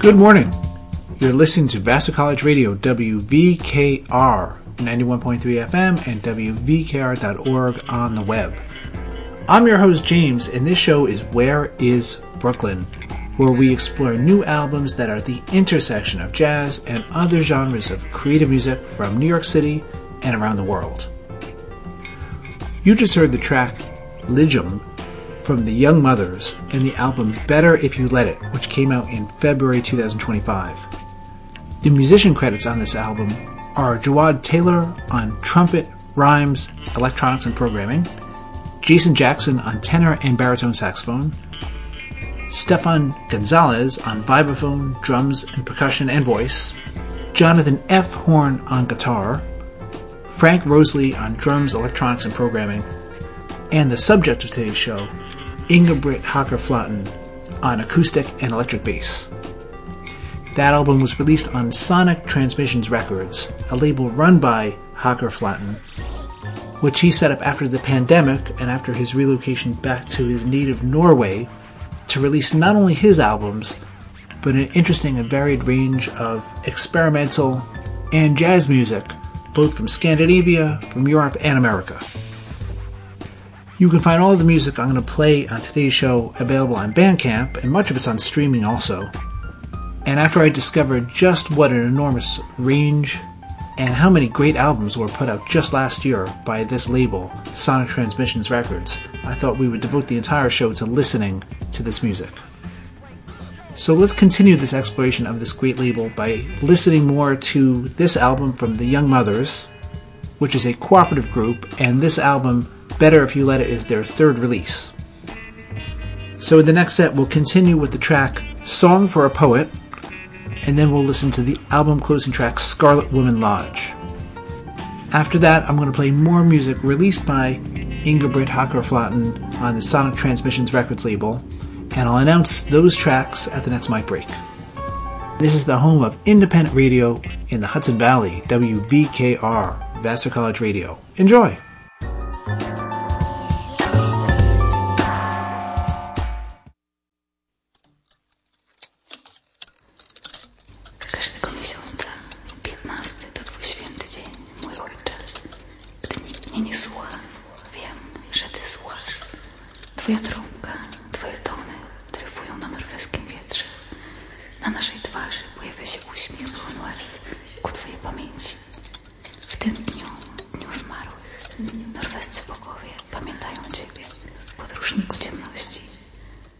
Good morning. You're listening to Vassar College Radio, WVKR 91.3 FM and WVKR.org on the web. I'm your host, James, and this show is Where is Brooklyn, where we explore new albums that are the intersection of jazz and other genres of creative music from New York City and around the world. You just heard the track Lijum from the Young Mothers and the album Better If You Let It, which came out in February 2025. The musician credits on this album are Jawad Taylor on trumpet, rhymes, electronics, and programming, Jason Jackson on tenor and baritone saxophone, Stefan Gonzalez on vibraphone, drums, and percussion and voice, Jonathan F. Horn on guitar, Frank Rosalie on drums, electronics, and programming, and the subject of today's show, Ingebrigt Hacker-Flaten on acoustic and electric bass. That album was released on Sonic Transmissions Records, a label run by Hacker-Flaten, which he set up after the pandemic and after his relocation back to his native Norway to release not only his albums, but an interesting and varied range of experimental and jazz music, both from Scandinavia, from Europe, and America. You can find all of the music I'm going to play on today's show available on Bandcamp, and much of it's on streaming also. And after I discovered just what an enormous range and how many great albums were put out just last year by this label, Sonic Transmissions Records, I thought we would devote the entire show to listening to this music. So let's continue this exploration of this great label by listening more to this album from the Young Mothers, which is a cooperative group, and this album, Better If You Let It, is their third release. So in the next set, we'll continue with the track Song for a Poet, and then we'll listen to the album closing track Scarlet Woman Lodge. After that, I'm going to play more music released by Ingebrigt Hacker-Flaten on the Sonic Transmissions Records label, and I'll announce those tracks at the next mic break. This is the home of independent radio in the Hudson Valley, WVKR, Vassar College Radio. Enjoy! Twoja trąba